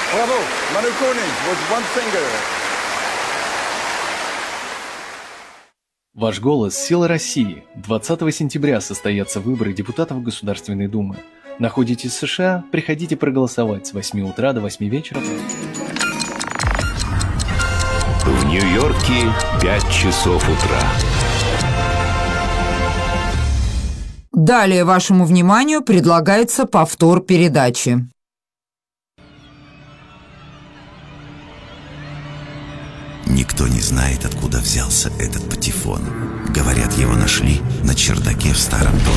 Bravo, Manu Koenig was one finger. Ваш голос – сила России. 20 сентября состоятся выборы депутатов Государственной Думы. Находитесь в США? Приходите проголосовать с 8 утра до 8 вечера. В Нью-Йорке 5 часов утра. Далее вашему вниманию предлагается повтор передачи. Никто не знает, откуда взялся этот патефон. Говорят, его нашли на чердаке в старом доме.